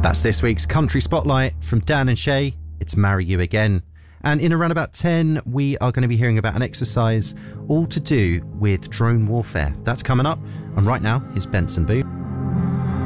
That's this week's Country Spotlight from Dan and Shay. It's Marry You Again. And in around about 10, we are going to be hearing about an exercise all to do with drone warfare. That's coming up. And right now, here's Benson Boone.